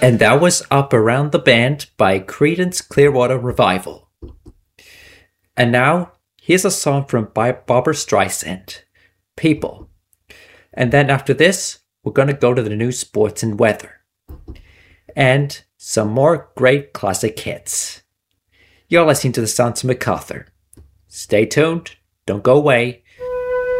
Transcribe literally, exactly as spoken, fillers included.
And that was Up Around the Bend by Creedence Clearwater Revival. And now, here's a song from Barbra Streisand, People. And then after this, we're going to go to the news, sports, and weather. And some more great classic hits. You're listening to the Sounds of MacArthur. Stay tuned, don't go away.